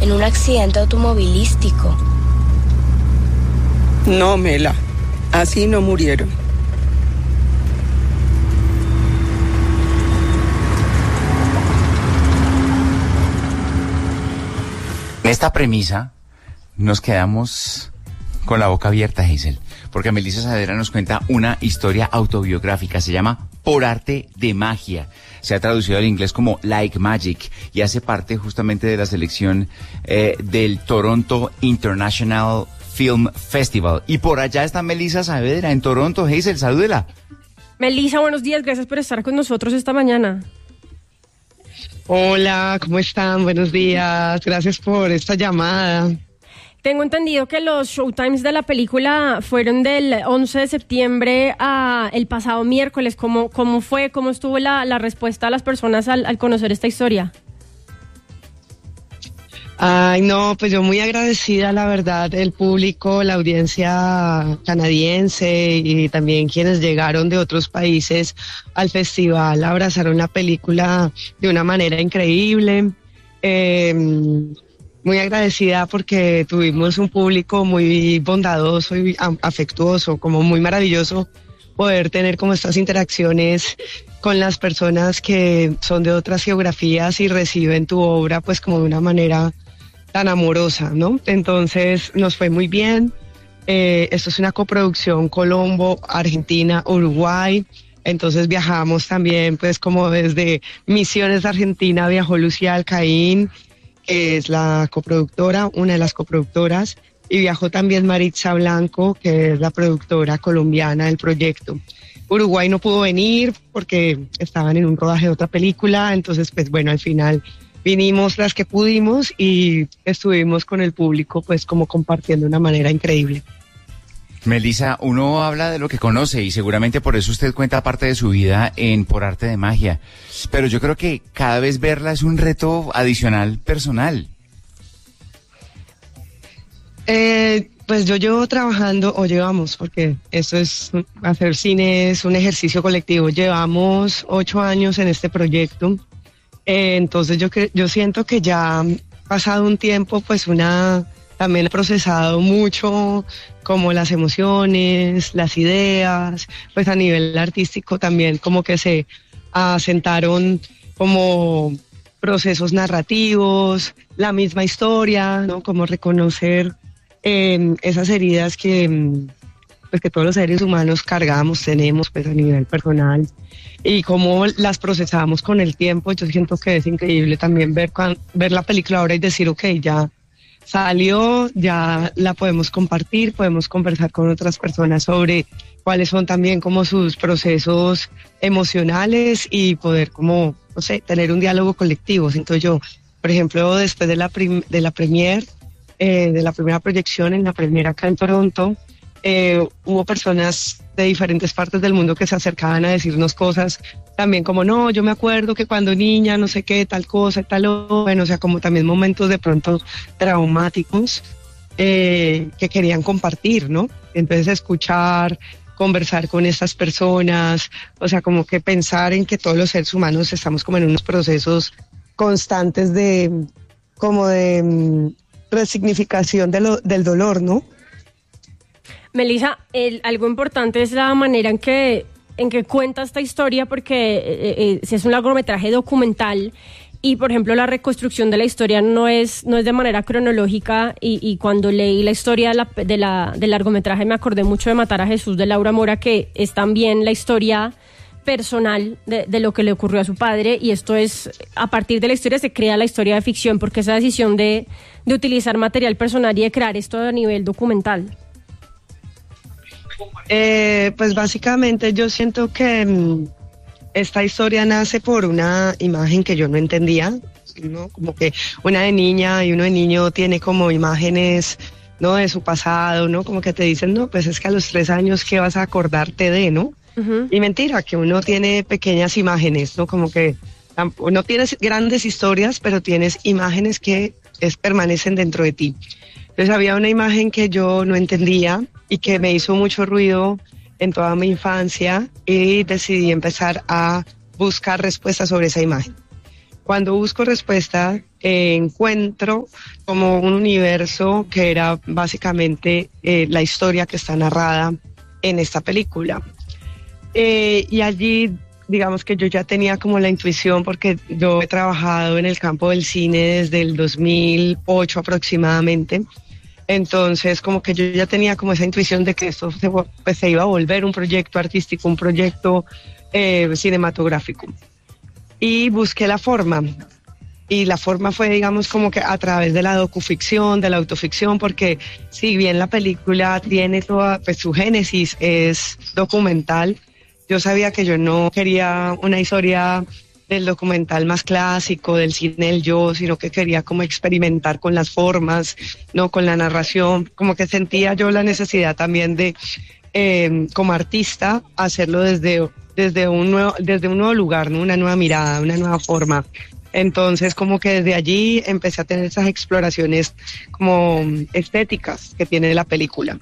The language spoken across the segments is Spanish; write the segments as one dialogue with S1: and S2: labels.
S1: en un accidente automovilístico.
S2: No, Mela, así no murieron.
S3: En esta premisa nos quedamos con la boca abierta, Hazel, porque Melissa Saavedra nos cuenta una historia autobiográfica, se llama Por arte de magia. Se ha traducido al inglés como Like Magic y hace parte justamente de la selección del Toronto International Film Festival. Y por allá está Melissa Saavedra en Toronto. Hazel, salúdela.
S4: Melissa, buenos días, gracias por estar con nosotros esta mañana.
S5: Hola, ¿cómo están? Buenos días, gracias por esta llamada.
S4: Tengo entendido que los showtimes de la película fueron del 11 de septiembre a el pasado miércoles. ¿Cómo fue? ¿Cómo estuvo la respuesta a las personas al conocer esta historia?
S5: Ay, no, pues yo muy agradecida, la verdad, el público, la audiencia canadiense y también quienes llegaron de otros países al festival, abrazaron la película de una manera increíble. Muy agradecida porque tuvimos un público muy bondadoso y afectuoso, como muy maravilloso poder tener como estas interacciones con las personas que son de otras geografías y reciben tu obra pues como de una manera tan amorosa, ¿no? Entonces nos fue muy bien. Esto es una coproducción Colombo, Argentina, Uruguay. Entonces viajamos también pues como desde Misiones, Argentina, viajó Lucía Alcaín, que es la coproductora, una de las coproductoras, y viajó también Maritza Blanco, que es la productora colombiana del proyecto. Uruguay no pudo venir porque estaban en un rodaje de otra película, entonces pues bueno, al final vinimos las que pudimos y estuvimos con el público pues como compartiendo de una manera increíble.
S3: Melissa, uno habla de lo que conoce y seguramente por eso usted cuenta parte de su vida en Por arte de magia, pero yo creo que cada vez verla es un reto adicional personal.
S5: Pues yo llevo trabajando, o llevamos, porque eso es, hacer cine es un ejercicio colectivo, llevamos 8 años en este proyecto, entonces yo siento que ya ha pasado un tiempo, pues también he procesado mucho como las emociones, las ideas, pues a nivel artístico también como que se asentaron como procesos narrativos, la misma historia, ¿no? Como reconocer esas heridas pues que todos los seres humanos cargamos, tenemos pues a nivel personal y cómo las procesamos con el tiempo. Yo siento que es increíble también ver la película ahora y decir, ok, ya salió, ya la podemos compartir, podemos conversar con otras personas sobre cuáles son también como sus procesos emocionales y poder como, no sé, tener un diálogo colectivo. Siento yo, por ejemplo, después de la premier, de la primera proyección en la premier acá en Toronto, hubo personas de diferentes partes del mundo que se acercaban a decirnos cosas también como, no, yo me acuerdo que cuando niña, no sé qué, tal cosa, tal otra, bueno, o sea, como también momentos de pronto traumáticos que querían compartir, ¿no? Entonces escuchar, conversar con estas personas, o sea, como que pensar en que todos los seres humanos estamos como en unos procesos constantes de resignificación del dolor, ¿no?
S4: Melissa, algo importante es la manera en que cuenta esta historia, porque es un largometraje documental y, por ejemplo, la reconstrucción de la historia no es de manera cronológica y cuando leí la historia del largometraje me acordé mucho de Matar a Jesús de Laura Mora, que es también la historia personal de lo que le ocurrió a su padre, y esto es, a partir de la historia se crea la historia de ficción, porque esa decisión de utilizar material personal y de crear esto a nivel documental.
S5: Pues básicamente yo siento que esta historia nace por una imagen que yo no entendía, ¿no? Como que una de niña y uno de niño tiene como imágenes, ¿no? De su pasado, ¿no? Como que te dicen, no, pues es que a los 3 años, ¿qué vas a acordarte de, no? Uh-huh. Y mentira, que uno tiene pequeñas imágenes, ¿no? Como que no tienes grandes historias, pero tienes imágenes que permanecen dentro de ti. Entonces había una imagen que yo no entendía y que me hizo mucho ruido en toda mi infancia y decidí empezar a buscar respuestas sobre esa imagen. Cuando busco respuesta, encuentro como un universo que era básicamente la historia que está narrada en esta película. Y allí, digamos que yo ya tenía como la intuición, porque yo he trabajado en el campo del cine desde el 2008 aproximadamente. Entonces, como que yo ya tenía como esa intuición de que esto se iba a volver un proyecto artístico, un proyecto cinematográfico. Y busqué la forma. Y la forma fue, digamos, como que a través de la docuficción, de la autoficción, porque si bien la película tiene toda, pues su génesis es documental, yo sabía que yo no quería una historia del documental más clásico, del cine del yo, sino que quería como experimentar con las formas, no con la narración, como que sentía yo la necesidad también de, como artista, hacerlo desde un nuevo lugar, ¿no? Una nueva mirada, una nueva forma. Entonces, como que desde allí empecé a tener esas exploraciones como estéticas que tiene la película.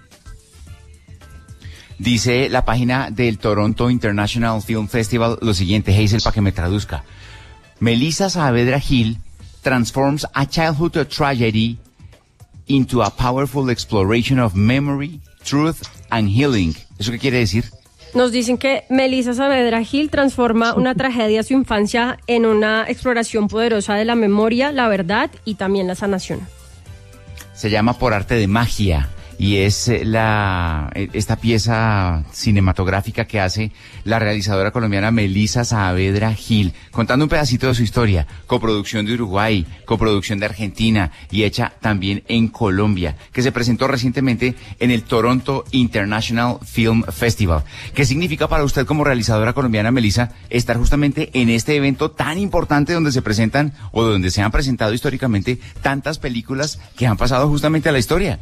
S3: Dice la página del Toronto International Film Festival lo siguiente, Hazel, para que me traduzca. Melissa Saavedra Gil transforms a childhood tragedy into a powerful exploration of memory, truth and healing. ¿Eso qué quiere decir?
S4: Nos dicen que Melissa Saavedra Gil transforma una tragedia de su infancia en una exploración poderosa de la memoria, la verdad y también la sanación.
S3: Se llama Por Arte de Magia y es esta pieza cinematográfica que hace la realizadora colombiana Melissa Saavedra Gil, contando un pedacito de su historia, coproducción de Uruguay, coproducción de Argentina y hecha también en Colombia, que se presentó recientemente en el Toronto International Film Festival. ¿Qué significa para usted como realizadora colombiana, Melissa, estar justamente en este evento tan importante donde se presentan o donde se han presentado históricamente tantas películas que han pasado justamente a la historia?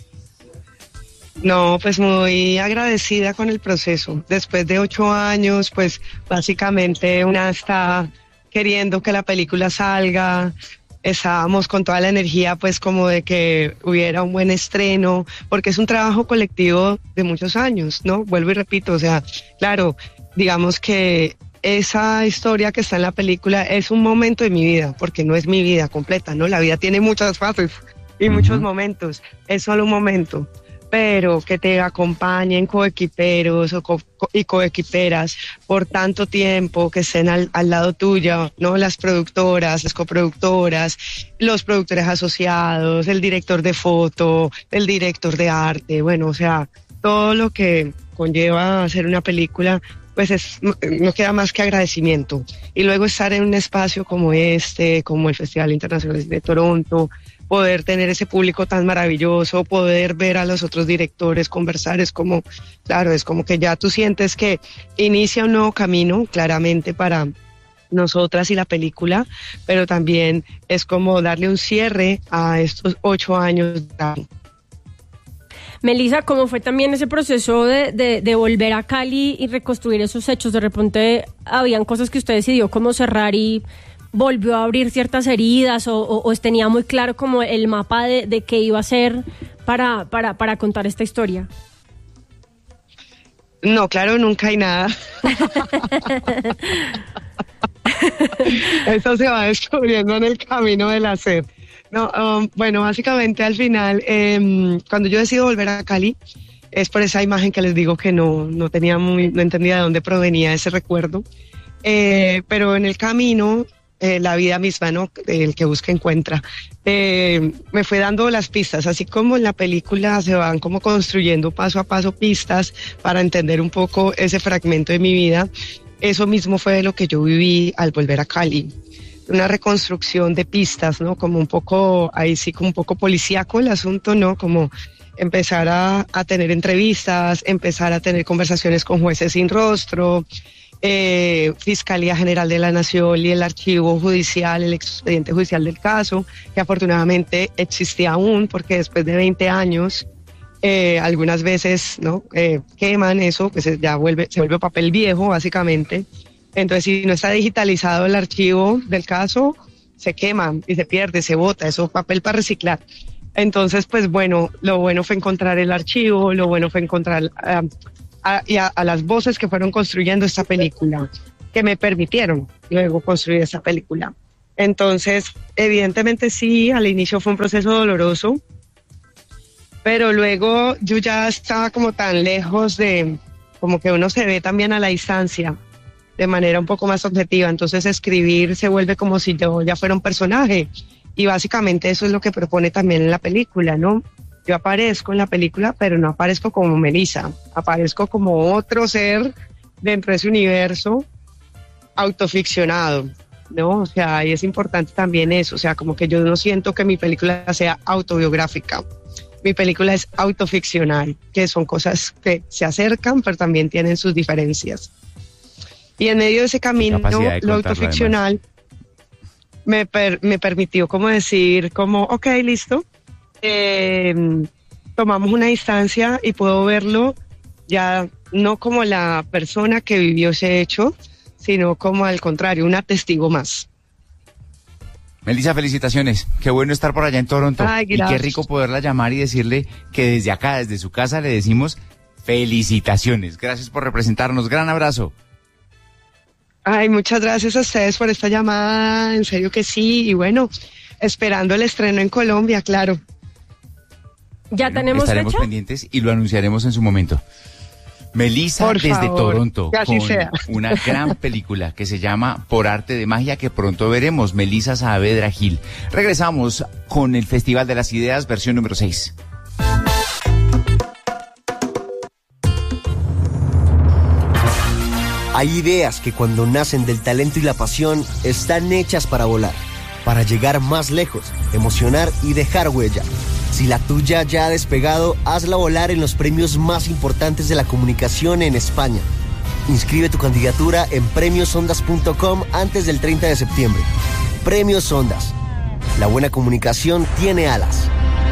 S5: No, pues muy agradecida con el proceso. Después de 8 años, pues básicamente una está queriendo que la película salga. Estábamos con toda la energía, pues como de que hubiera un buen estreno, porque es un trabajo colectivo de muchos años, ¿no? Vuelvo y repito, o sea, claro, digamos que esa historia que está en la película es un momento de mi vida, porque no es mi vida completa, ¿no? La vida tiene muchas fases y muchos momentos, es solo un momento. Pero que te acompañen coequiperos y coequiperas por tanto tiempo, que estén al lado tuyo, ¿no? Las productoras, las coproductoras, los productores asociados, el director de foto, el director de arte, bueno, o sea, todo lo que conlleva hacer una película, pues no queda más que agradecimiento. Y luego estar en un espacio como este, como el Festival Internacional de Toronto, poder tener ese público tan maravilloso, poder ver a los otros directores, conversar, es como, claro, es como que ya tú sientes que inicia un nuevo camino, claramente para nosotras y la película, pero también es como darle un cierre a estos 8 años.
S4: Melissa, ¿cómo fue también ese proceso de volver a Cali y reconstruir esos hechos? De repente habían cosas que usted decidió como cerrar y volvió a abrir ciertas heridas o tenía muy claro como el mapa de qué iba a hacer para contar esta historia.
S5: No, claro, nunca hay nada. Eso se va descubriendo en el camino del hacer. No, bueno, básicamente al final, cuando yo decido volver a Cali, es por esa imagen que les digo que no entendía de dónde provenía ese recuerdo. Pero en el camino, la vida misma, ¿no? El que busca encuentra. Me fue dando las pistas, así como en la película se van como construyendo paso a paso pistas para entender un poco ese fragmento de mi vida. Eso mismo fue lo que yo viví al volver a Cali. Una reconstrucción de pistas, ¿no? Como un poco, ahí sí, como un poco policíaco el asunto, ¿no? Como empezar a tener entrevistas, empezar a tener conversaciones con jueces sin rostro, Fiscalía General de la Nación y el archivo judicial, el expediente judicial del caso, que afortunadamente existía aún, porque después de 20 años, algunas veces, ¿no? Queman eso, pues se vuelve papel viejo, básicamente. Entonces, si no está digitalizado el archivo del caso, se quema y se pierde, se bota, eso es papel para reciclar. Entonces, pues bueno, lo bueno fue encontrar el archivo, lo bueno fue encontrar a las voces que fueron construyendo esta película, que me permitieron luego construir esta película. Entonces, evidentemente sí, al inicio fue un proceso doloroso, pero luego yo ya estaba como tan lejos de, como que uno se ve también a la distancia, de manera un poco más objetiva. Entonces escribir se vuelve como si yo ya fuera un personaje, y básicamente eso es lo que propone también en la película, ¿no? Yo aparezco en la película, pero no aparezco como Melissa, aparezco como otro ser dentro de ese universo autoficcionado, ¿no? O sea, y es importante también eso, o sea, como que yo no siento que mi película sea autobiográfica. Mi película es autoficcional, que son cosas que se acercan, pero también tienen sus diferencias. Y en medio de ese camino, lo autoficcional me permitió como decir, como, ok, listo, tomamos una distancia y puedo verlo ya no como la persona que vivió ese hecho, sino como al contrario, una testigo más.
S3: Melissa, felicitaciones. Qué bueno estar por allá en Toronto.
S5: Ay,
S3: y qué rico poderla llamar y decirle que desde acá, desde su casa, le decimos felicitaciones. Gracias por representarnos. Gran abrazo.
S5: Ay, muchas gracias a ustedes por esta llamada. En serio que sí. Y bueno, esperando el estreno en Colombia, claro.
S4: ¿Ya tenemos
S3: estaremos
S4: fecha?
S3: Pendientes y lo anunciaremos en su momento. Melissa desde Toronto, con una gran película que se llama Por Arte de Magia, que pronto veremos. Melissa Saavedra Gil. Regresamos con el Festival de las Ideas, versión número 6.
S6: Hay ideas que cuando nacen del talento y la pasión están hechas para volar, para llegar más lejos, emocionar y dejar huella. Si la tuya ya ha despegado, hazla volar en los premios más importantes de la comunicación en España. Inscribe tu candidatura en premiosondas.com antes del 30 de septiembre. Premios Ondas. La buena comunicación tiene alas.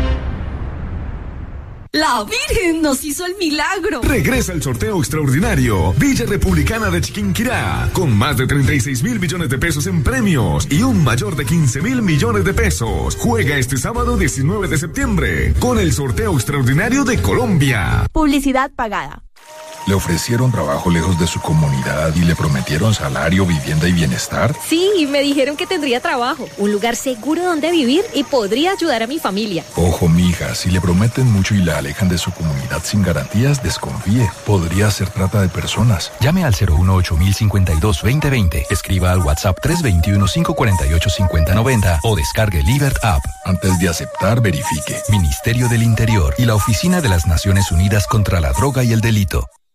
S7: La Virgen nos hizo el milagro.
S8: Regresa el sorteo extraordinario Villa Republicana de Chiquinquirá, con más de 36.000 millones de pesos en premios y un mayor de 15.000 millones de pesos. Juega este sábado 19 de septiembre con el sorteo extraordinario de Colombia.
S7: Publicidad pagada.
S9: ¿Le ofrecieron trabajo lejos de su comunidad y le prometieron salario, vivienda y bienestar?
S10: Sí, me dijeron que tendría trabajo, un lugar seguro donde vivir y podría ayudar a mi familia.
S9: Ojo, mija, si le prometen mucho y la alejan de su comunidad sin garantías, desconfíe. Podría ser trata de personas.
S11: Llame al 018-052-2020. Escriba al WhatsApp 321-548-5090 o descargue el Libert App.
S9: Antes de aceptar, verifique.
S11: Ministerio del Interior y la Oficina de las Naciones Unidas contra la Droga y el Delito.